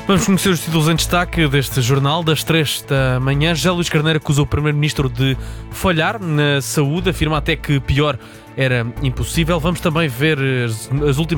Vamos conhecer os títulos em destaque deste jornal das 3 da manhã. José Luís Carneiro acusou o Primeiro-Ministro de falhar na saúde, afirma até que pior era impossível. Vamos também ver as últimas